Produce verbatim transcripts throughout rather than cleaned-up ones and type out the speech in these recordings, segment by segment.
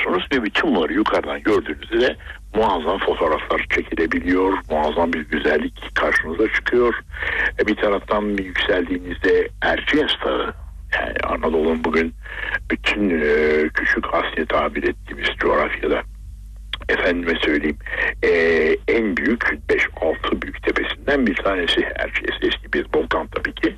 görüyorsunuz ve bütün bunları yukarıdan gördüğünüzde de muazzam fotoğraflar çekilebiliyor. Muazzam bir güzellik karşınıza çıkıyor. E bir taraftan yükseldiğinizde Erciyes Dağı, yani Anadolu'nun bugün bütün e, küçük Asya tabir ettiğimiz coğrafyada, efendime söyleyeyim, e, en büyük beş altı büyük tepesinden bir tanesi Erciyes. Eski bir volkan tabii ki.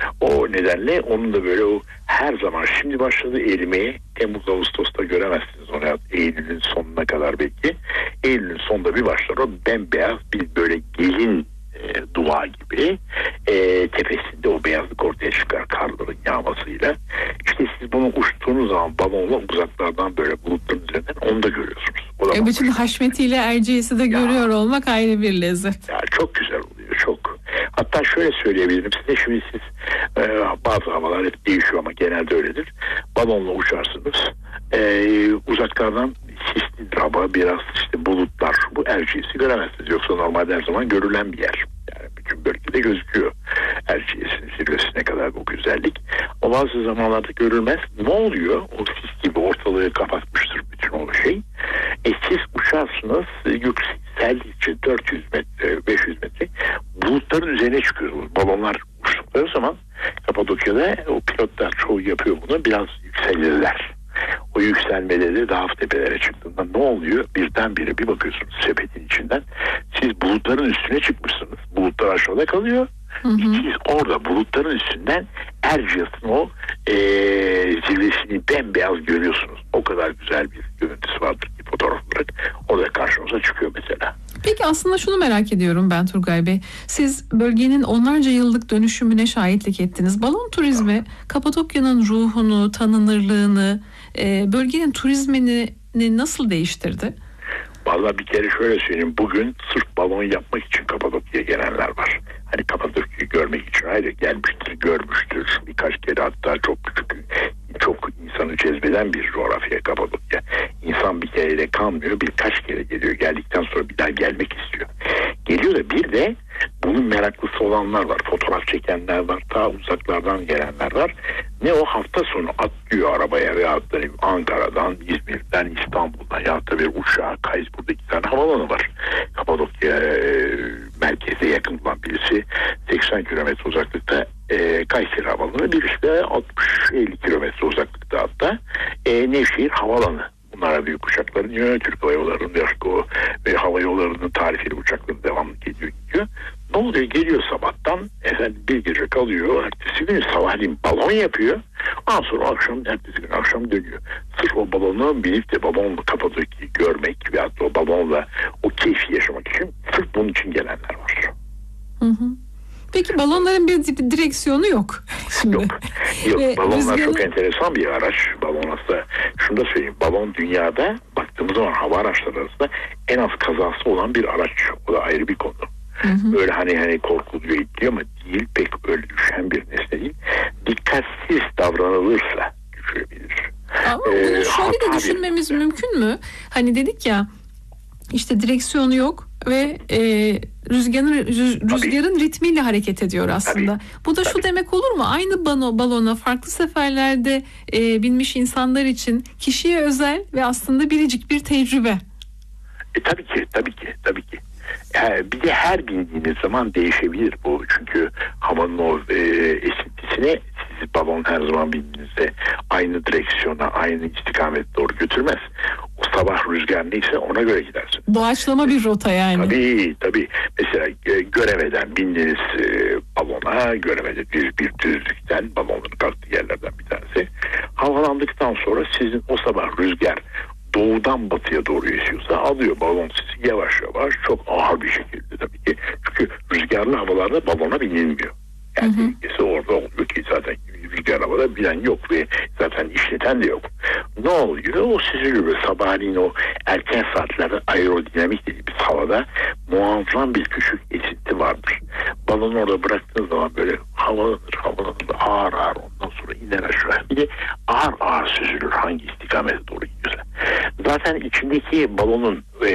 O nedenle onun da böyle o her zaman şimdi başladı erimeye. Temmuz Ağustos'ta göremezsiniz onu. Eylül'ün sonuna kadar belki. Eylül'ün sonunda bir başlar o bembeyaz bir böyle gelin e, dua gibi e, tepesinde o beyazlık ortaya çıkar karların yağmasıyla. İşte siz bunu uçtuğunuz zaman balonla uzaklardan böyle bulutların üzerinden onu da görüyorsunuz. O e, bütün haşmetiyle Erciyes'i de ya, görüyor olmak ayrı bir lezzet. Ya çok güzel oluyor, çok. Hatta şöyle söyleyebilirim size, şimdi siz e, bazı havalar hep değişiyor ama genelde öyledir. Balonla uçarsınız. E, uzaklardan sislidir hava, biraz işte bulutlar. Bu Erciyes'i göremezsiniz. Yoksa normalde her zaman görülen bir yer. Yani bütün bölgede gözüküyor Erciyes'in zirvesine kadar bu güzellik. O bazı zamanlarda görülmez. Ne oluyor? O sis gibi ortalığı kapatmıştır bütün o şey. E siz uçarsınız, yükseldikçe dört yüz metre, beş yüz metre bulutların üzerine çıkıyorsunuz. Balonlar uçtukları zaman Kapadokya'da o pilotlar çoğu yapıyor bunu. Biraz yükselirler. O yükselmeleri dağ tepelere çıktığında ne oluyor? Birdenbire bir bakıyorsunuz sepetin içinden. Siz bulutların üstüne çıkmışsınız. Bulutlar aşağıda kalıyor. Hı hı. Siz orada bulutların üstünden Erciyes'in o ee, zirvesini bembeyaz görüyorsunuz. O kadar güzel bir görüntüsü vardır ki fotoğraf olarak. O da karşınıza çıkıyor mesela. Peki aslında şunu merak ediyorum ben Turgay Bey. Siz bölgenin onlarca yıllık dönüşümüne şahitlik ettiniz. Balon turizmi Kapadokya'nın ruhunu, tanınırlığını, bölgenin turizmini nasıl değiştirdi? Vallahi bir kere şöyle söyleyeyim. Bugün sırf balon yapmak için Kapadokya'ya gelenler var. Hani Kapadokya'yı görmek için ayrı gelmiştir, görmüştür. Birkaç kere hatta çok küçük, çok insanı cezbeden bir coğrafya Kapadokya. İnsan bir kereyle kalmıyor, birkaç kere geliyor. Geldikten sonra bir daha gelmek istiyor. Geliyor da bir de bunun meraklısı olanlar var. Fotoğraf çekenler var, ta uzaklardan gelenler var. Ne o hafta sonu atlıyor arabaya veya Ankara'dan, İzmir'den, İstanbul'dan ya da bir uçağa, Kays, burada iki tane havalanı var. Kapadokya e, merkeze yakın olan birisi seksen kilometre uzaklıkta e, Kayseri Havalanı, birisi de altmış elli kilometre uzaklıkta hatta e, Nevşehir Havalanı. Bunlara büyük uçakların yönü Türk Hava Yolları'nın o ve hava yollarının tarifeli uçakların devamlı geliyor gidiyor. Ne oluyor? Geliyor sabahtan, efendim bir gece kalıyor. Ertesi gün sabahleyin balon yapıyor. Ondan sonra akşam, ertesi gün akşam dönüyor. Sırf o balonu binip de balonla Kapadokya'yı görmek veyahut da o balonla o keyfi yaşamak için sırf bunun için gelenler var. Hı hı. Peki balonların bir direksiyonu yok. Şimdi. Yok. Yok. Ve balonlar rüzgarı... çok enteresan bir araç. Balon aslında şunu da söyleyeyim. Balon dünyada baktığımız zaman hava araçları arasında en az kazası olan bir araç. O da ayrı bir konu. Hı hı. Böyle hani hani korkuluyor, itliyor ama değil, pek öyle düşen bir nesne değil. Dikkatsiz davranılırsa düşebilir. Ama bunu ee, şöyle de düşünmemiz bir... mümkün mü? Hani dedik ya işte direksiyonu yok ve e, rüzgarın rüz, rüzgarın ritmiyle hareket ediyor aslında. Tabii. Bu da Tabii. şu demek olur mu? Aynı bano, balona farklı seferlerde e, binmiş insanlar için kişiye özel ve aslında biricik bir tecrübe. E, tabii ki, tabii ki, tabii ki. Yani bir de her bindiğiniz zaman değişebilir bu. Çünkü havanın o e, esintisine sizi balon her zaman bindiğinizde aynı direksiyona, aynı istikamete doğru götürmez. O sabah rüzgar neyse ona göre gidersin. Doğaçlama bir rota yani. Tabii tabii. Mesela e, Göreme'den bindiğiniz e, balona, Göreme'de düz bir düzlükten balonların kalktığı yerlerden bir tanesi. Havalandıktan sonra sizin o sabah rüzgar doğudan batıya doğru esiyorsa alıyor balon sizi yavaş yavaş çok ağır bir şekilde tabii ki. Çünkü rüzgarlı havalarda balona binilmiyor. Yani tehlikesi orada oluyor ki zaten rüzgar havada bilen yok ve zaten işleten de yok. Ne oluyor? O süzülür ve sabahleyin o erken saatlerde aerodinamik dediğimiz havada muazzam bir küçük esinti vardır. Balonu orada bıraktığınız zaman böyle havalanır, havalanır, ağır ağır ondan sonra iner aşağı. Bir de ağır ağır süzülür hangi istikamete doğru gidiyorsa. Zaten içindeki balonun e,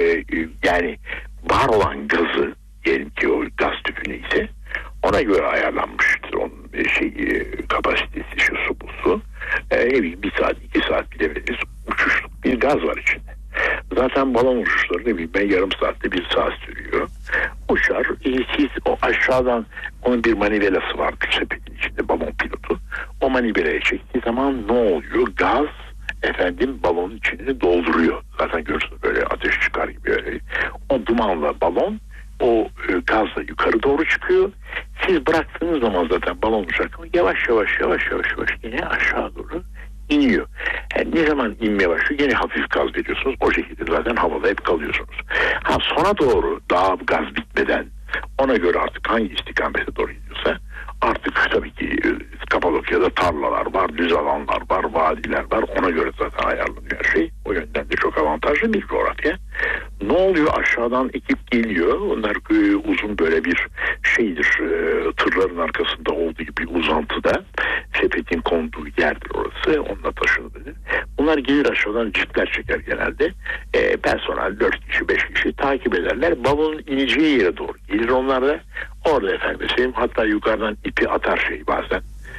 yani var olan gazı, diyelim ki o gaz tüpü neyse ona göre ayarlanmıştır onun şey kapasitesi, şu su bu su. E, bir saat iki saat bile veririz. Uçuşluk bir bir gaz var içinde. Zaten balon uçuşları ne bileyim ben yarım saatte bir saat sürüyor. Uçar. E, siz o aşağıdan onun bir manivelası vardır sepetin içinde balon pilotu. O manivelaya çektiği zaman ne oluyor? Gaz efendim balonun içini dolduruyor. Zaten görürsünüz böyle ateş çıkar gibi öyle. O dumanla balon o e, gazla yukarı doğru çıkıyor. Siz bıraktığınız zaman zaten balon uçarken yavaş yavaş yavaş yavaş yavaş yine aşağı doğru iniyor. Yani ne zaman inmeye başlıyor yine hafif gaz veriyorsunuz. O şekilde zaten havada hep kalıyorsunuz. Ha sona doğru daha gaz bitmeden ona göre artık hangi istikamete doğru gidiyorsa artık tabii ki Kapadokya'da tarlalar var, düz alanlar var, vadiler var. Ona göre zaten ayarlanıyor her şey. O yönden de çok avantajlı bir coğrafya. Ne oluyor? Aşağıdan ekip geliyor. Onlar e, uzun böyle bir şeydir. E, tırların arkasında olduğu gibi uzantıda. Sepetin konduğu yerdir orası. Onunla taşınır. Bunlar gelir aşağıdan cipler çeker genelde. E, personel dört kişi beş kişi takip ederler. Balonun ineceği yere doğru gelir onlar da. Orada efendim söyleyeyim. Hatta yukarıdan ipi atar şey bazen.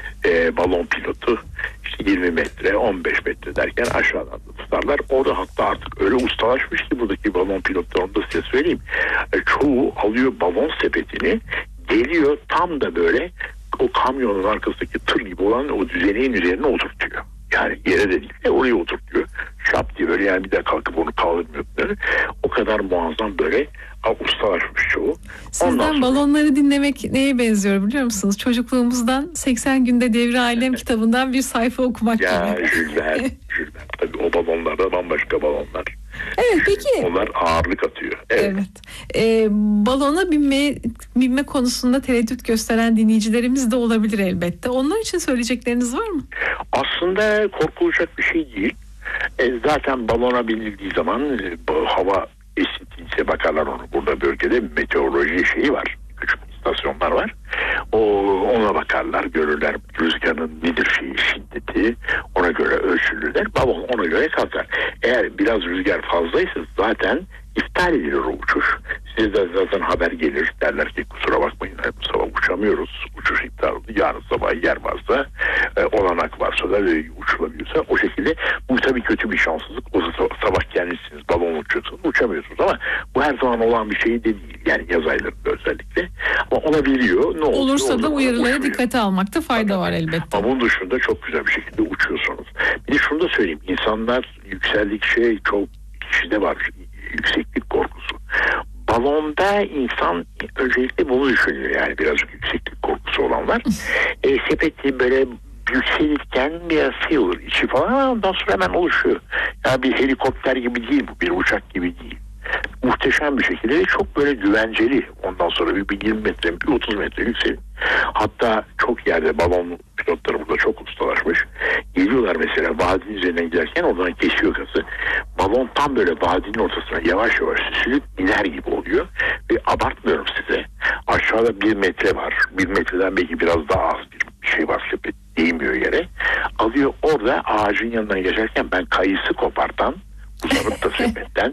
E, balon pilotu işte yirmi metre on beş metre derken aşağıdan da tutarlar. Orada hatta artık öyle ustalaşmış ki buradaki balon pilotlarını da size söyleyeyim. E, çoğu alıyor balon sepetini geliyor tam da böyle o kamyonun arkasındaki tır gibi olan o düzeneğin üzerine oturtuyor. Yani yere de değil de oraya oturtuyor. Şap diye böyle yani bir de kalkıp onu kaldırmıyor. O kadar muazzam böyle ustalaşmış çoğu. Sizden sonra... balonları dinlemek neye benziyor biliyor musunuz? Çocukluğumuzdan seksen günde Devri Alem kitabından bir sayfa okumak ya, gibi. Ya Jules Verne. Tabii o balonlar da bambaşka balonlar. Evet peki. Onlar ağırlık atıyor. Evet. evet. Ee, balona binme, binme konusunda tereddüt gösteren dinleyicilerimiz de olabilir elbette. Onlar için söyleyecekleriniz var mı? Aslında korkulacak bir şey değil. E, zaten balona binildiği zaman e, hava esintiyse bakarlar onu. Burada bölgede meteoroloji şeyi var. Küçük istasyonlar var. O ona bakarlar, görürler rüzgarın nedir şeyi, şiddeti. Ona göre ölçülürler. Balon ona göre kalkar. Eğer biraz rüzgar fazlaysa zaten iptal edilir o uçuş. Sizde zaten haber gelir. Derler ki kusura bakmayın bu sabah uçamıyoruz. Uçuş iptal oldu. Yarın sabah yer varsa e, olanak varsa da e, uçulabiliyorsa o şekilde. Bu tabii kötü bir şanssızlık. O sabah gelmişsiniz balon uçuyorsunuz. Uçamıyorsunuz ama bu her zaman olan bir şey de değil. Yani yaz aylarında özellikle. Ama olabiliyor. Ne olursa da uyarılara dikkate almakta fayda var elbette. Ama bunun dışında çok güzel bir şekilde uçuyorsunuz. Bir de şunu da söyleyeyim. İnsanlar yükseldikçe çok kişide var. Yükseklik korkusu. Balonda insan öncelikle bunu düşünüyor. Yani biraz yükseklik korkusu olanlar. e, sepeti böyle yükselirken biraz şey olur. İçi falan ama ondan sonra hemen oluşuyor. Yani bir helikopter gibi değil bu. Bir uçak gibi değil. Muhteşem bir şekilde ve çok böyle güvenceli. Ondan sonra bir, bir yirmi metre, bir otuz metre yükselin. Hatta çok yerde balon pilotları burada çok ustalaşmış. Geliyorlar mesela vadinin üzerinden giderken oradan kesiyor gazı. Balon tam böyle vadinin ortasına yavaş yavaş süzülüp iner gibi oluyor. Ve abartmıyorum size. Aşağıda bir metre var. Bir metreden belki biraz daha az bir şey var. Sepet değmiyor yere. Alıyor orada ağacın yanından geçerken ben kayısı kopartan uzanıp da sepetten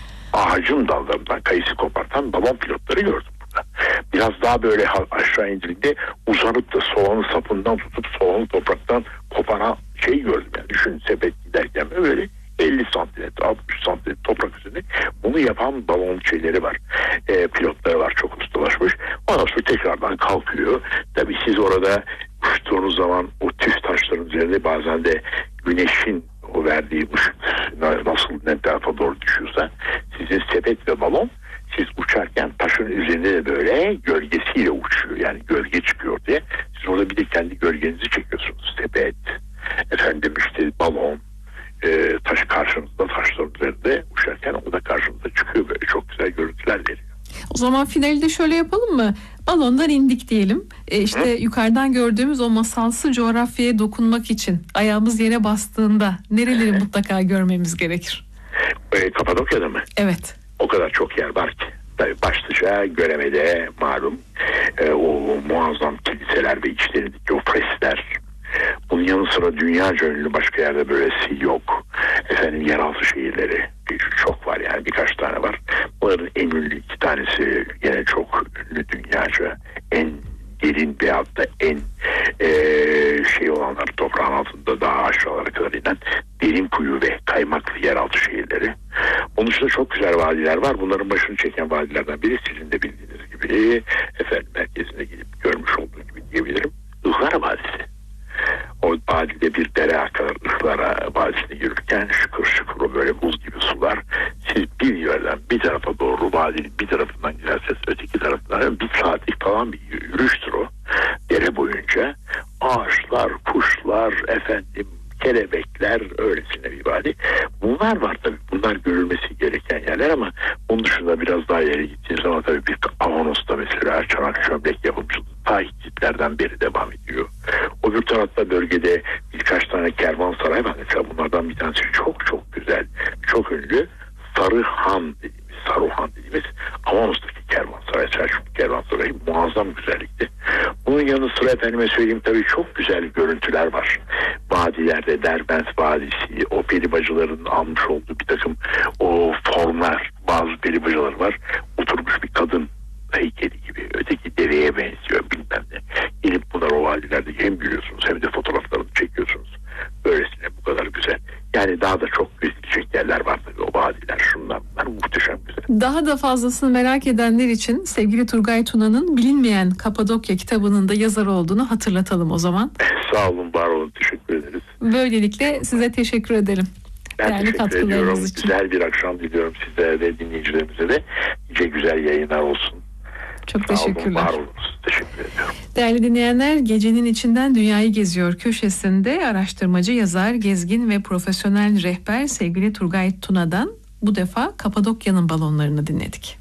ağacın dallarından kayısı kopartan balon pilotları gördüm burada. Biraz daha böyle aşağı indiğinde uzanıp da soğanı sapından tutup soğanı topraktan koparan şey gördüm. Yani düşünün sepet giderken böyle elli santimetre altmış santimetre toprak üzerinde bunu yapan balon şeyleri var. E, pilotları var çok ustalaşmış. Ondan sonra tekrardan kalkıyor. Tabii siz orada uçtuğunuz zaman o tüf taşların üzerinde bazen de güneşin o verdiği ışık nasıl ne tarafa doğru düşüyorsa sizin sepet ve balon siz uçarken taşın üzerinde de böyle gölgesiyle uçuyor. Yani gölge çıkıyor diye. Siz orada bir de kendi gölgenizi çekiyorsunuz. Sepet, efendim işte balon, e, taş karşınızda taşların üzerinde uçarken o da karşınıza çıkıyor. Böyle çok güzel görüntüler veriyor. O zaman finalde şöyle yapalım mı? Balondan indik diyelim. E işte Hı? yukarıdan gördüğümüz o masalsı coğrafyaya dokunmak için ayağımız yere bastığında nereleri mutlaka görmemiz gerekir? E, Kapadokya'da mı? Evet. O kadar çok yer var ki. Tabii başlıca Göreme'de malum e, o muazzam kiliseler ve içlerindeki o fresler. Bunun yanı sıra dünyaca ünlü başka yerde böylesi yok. Efendim yeraltı şehirleri çok var yani birkaç tane var. Bunların en ünlü iki tanesi yine çok ünlü dünyaca. En derin veyahut da en e, şey olanlar, toprağın altında daha aşağılara kadar inen derin kuyu ve kaymaklı yeraltı şehirleri. Onun dışında çok güzel vadiler var. Bunların başını çeken vadilerden biri sizin de bildiğiniz gibi, efendim merkezine gidip görmüş olduğu gibi diyebilirim, Ihlara Vadisi. O vadide bir dere akar, Ihlara Vadisi'ne yürürken şıkır şıkır böyle buz gibi sular. Siz bir yerden bir tarafa doğru, vadinin bir tarafından giderseniz öteki tarafından, bir saatlik falan bir yürüyüştür o. Dere boyunca ağaçlar, kuşlar, efendim kelebekler, öylesine bir vadi. Bunlar var tabii. Bunlar görülmesi gereken yerler ama onun dışında biraz daha ileri gittiğiniz zaman tabii bir Avanos'ta mesela çanak çömlek yapımcılığı ta Hititlerden beri devam ediyor. Öbür tarafta bölgede birkaç tane kervansaray var. Mesela bunlardan bir tanesi çok çok güzel, çok ünlü Sarıhan dediğimiz, Saruhan dediğimiz Avanos'taki kervansaray, Selçuklu kervansarayı muazzam güzellikti. Bunun yanı sıra efendime söyleyeyim tabii çok güzel görüntüler var. Vadilerde Derbent Vadisi, o pelibacıların almış olduğu bir takım o formlar, bazı pelibacılar var. Oturmuş bir kadın heykeli gibi, öteki deveye benziyor bilmem ne. Gelip bunlar o vadilerde hem gülüyorsunuz hem de fotoğraflarını çekiyorsunuz. Böylesine bu kadar güzel. Yani daha da çok gezilecek yerler var tabii, o vadiler, şunlar bunlar muhteşem güzel. Daha da fazlasını merak edenler için sevgili Turgay Tuna'nın Bilinmeyen Kapadokya kitabının da yazar olduğunu hatırlatalım o zaman. Sağ olun, var olun, teşekkür ederiz. Böylelikle size teşekkür ederim. Ben değerli teşekkür ediyorum. için. Güzel bir akşam diliyorum size ve dinleyicilerimize de. Nice güzel yayınlar olsun. Çok Sağ teşekkürler. olun, var olunuz. Teşekkür ediyorum. Değerli dinleyenler, Gecenin İçinden Dünyayı Geziyor köşesinde araştırmacı, yazar, gezgin ve profesyonel rehber sevgili Turgay Tuna'dan bu defa Kapadokya'nın balonlarını dinledik.